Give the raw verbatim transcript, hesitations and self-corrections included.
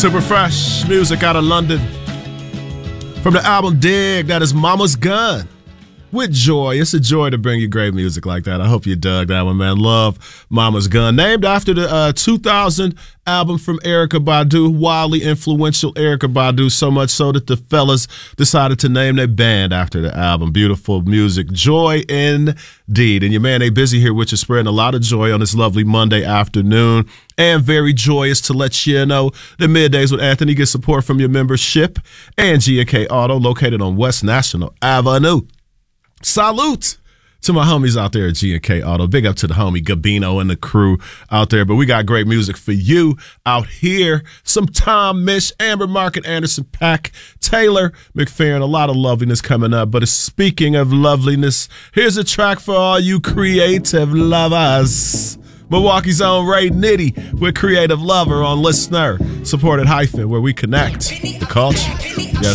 Super fresh music out of London. From the album Dig, that is Mama's Gun. With joy. It's a joy to bring you great music like that. I hope you dug that one, man. Love Mama's Gun. Named after the uh, two thousand album from Erykah Badu, wildly influential Erykah Badu, so much so that the fellas decided to name their band after the album. Beautiful music. Joy indeed. And your man, they busy here with you, spreading a lot of joy on this lovely Monday afternoon. And very joyous to let you know that Middays with Anthony get support from your membership and G and K Auto, located on West National Avenue. Salute to my homies out there at G and K Auto. Big up to the homie Gabino and the crew out there. But we got great music for you out here. Some Tom Misch, Amber Market, Anderson .Paak, Taylor McFerrin. A lot of loveliness coming up. But speaking of loveliness, here's a track for all you creative lovers. Milwaukee's own Ray Nitty with Creative Lover on Listener. Supported hyphen, where we connect the culture. Yes.